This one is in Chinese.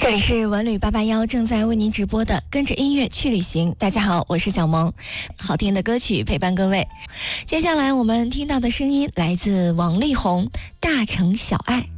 这里是文旅881正在为您直播的跟着音乐去旅行。大家好，我是小萌，好听的歌曲陪伴各位。接下来我们听到的声音来自王力宏《大城小爱》。